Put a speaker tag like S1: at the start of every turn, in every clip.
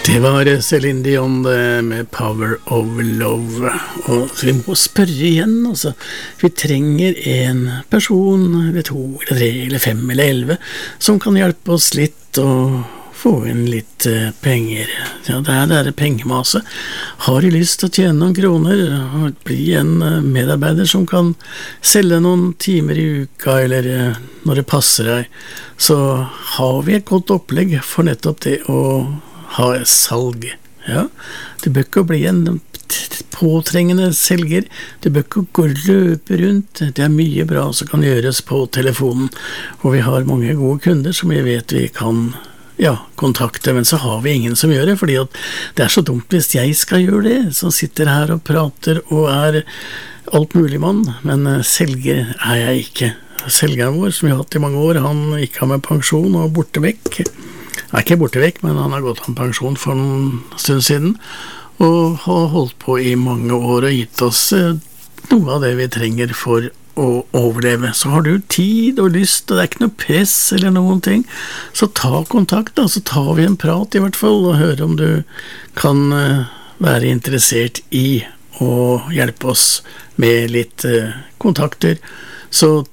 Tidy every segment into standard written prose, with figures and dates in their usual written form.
S1: Det var Céline Dion med Power of Love. Og så vi må spørre igjen, altså. Vi trenger en person, eller 2, eller 3, eller 5, eller 11, som kan hjelpe oss litt og få inn litt penger. Ja, det er pengemase. Har du lyst til å tjene noen kroner, og bli en medarbeider som kan selge noen timer i uka, eller når det passer deg, så har vi et godt opplegg for nettopp det å ha salg. Ja, du bør ikke bli en påtrengende selger, du bør ikke gå og løpe rundt, det er mye bra som kan gjøres på telefonen, og vi har mange gode kunder som vi vet vi kan kontakte, men så har vi ingen som gjør det, fordi at det er så dumt hvis jeg skal gjøre det, som sitter her og prater og er alt mulig mann, men selger er jeg ikke. Selgeren vår, som vi har hatt i mange år, han ikke har med pensjon og borte vekk. Han er ikke borte vekk, men han har gått av pensjon for en stund siden, og har holdt på i mange år og gitt oss noe av det vi trenger for å overleve. Så har du tid og lyst, og det er ikke noe press eller noen ting, så ta kontakt da, så tar vi en prat i hvert fall, og høre om du kan være interessert i å hjelpe oss med litt kontakter. Så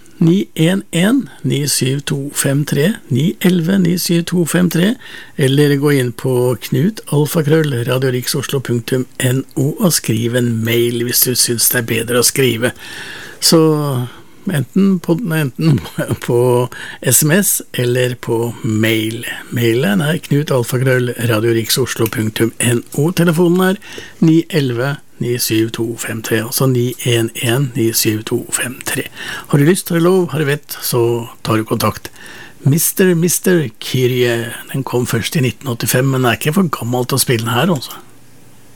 S1: 911-97253, 911-97253, eller gå inn på knut@radioriksoslo.no og skriv en mail hvis du synes det er bedre å skrive. Så enten på SMS eller på mail. Mailen er knut@radioriksoslo.no. Telefonen er 911-97253, altså 911-97253. Har du lyst, har du lov, har du vett, så tar du kontakt. Mr. Kyrie, den kom først i 1985, men er ikke for gammel til å spille den her, altså.